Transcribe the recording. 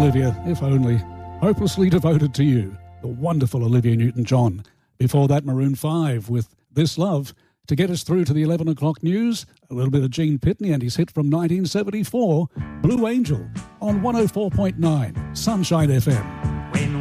Olivia, if only. Hopelessly devoted to you. The wonderful Olivia Newton-John. Before that, Maroon 5 with This Love. To get us through to the 11 o'clock news, a little bit of Gene Pitney and his hit from 1974, Blue Angel, on 104.9 Sunshine FM.